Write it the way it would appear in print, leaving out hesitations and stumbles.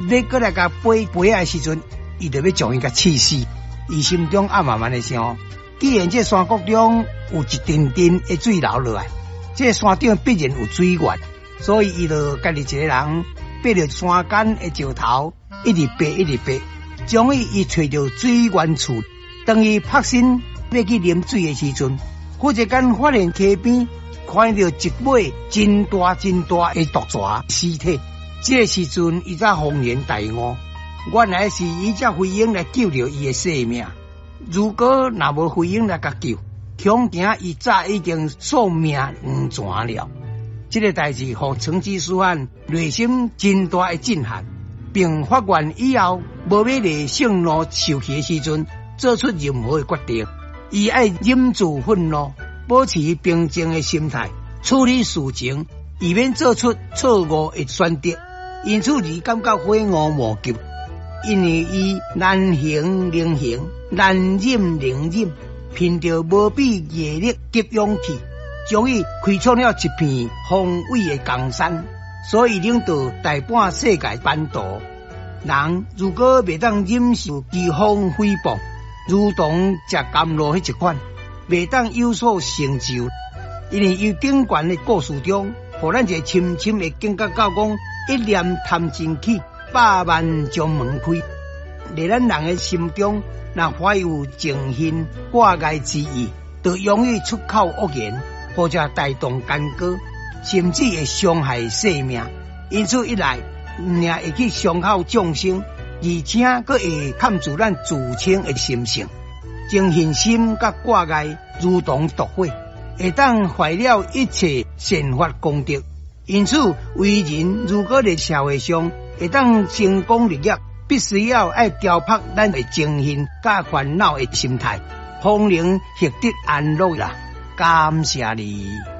要过来甲飞的时阵，伊就要将伊甲气死。伊心中暗慢慢的想，既然这山谷中有一阵阵的水流落来，这山顶必然有水源，所以伊就家己一个人爬到山间的石头，一直爬，终于伊找到水源处。当伊拍身要去啉水的时阵，忽然间发现溪边看到一尾真大的毒蛇尸体。这个时阵，伊才恍然大悟，原来是伊只飞鹰来救了伊的性命。如果若无飞鹰来甲救，恐惊伊早已经丧命黄泉了。这个代志互长治师范内心真大的震撼，并发愿以后无要在盛怒受气的时阵做出任何的决定。伊爱忍住愤怒，保持平静的心态，处理事情，以免做出错误的选择。因此，伊感觉悔悟莫及，因为伊难行能行，难忍能忍，凭着无比毅力及勇气，终于开创了一片宏伟的江山。所以领导大半世界版图。人如果未当忍受饥荒诽谤，如同食甘露迄一款，未当有所成就。因为由顶悬的故事中，互咱一个深深的警觉到讲，一念贪嗔起，百万将门开。在咱人的心中，若怀有正心挂碍之意，就容易出口恶言，或者带动干戈，甚至会伤害生命。因此一来，唔仅会去伤害众生，而且佫会砍住咱自清的心性。正信心甲挂碍如同毒火，会当坏了一切善法功德。因此，为人如果在社会上会当成功立业，必须要爱雕刻咱的正信甲烦恼的心态，方能获得安乐啦。感谢你。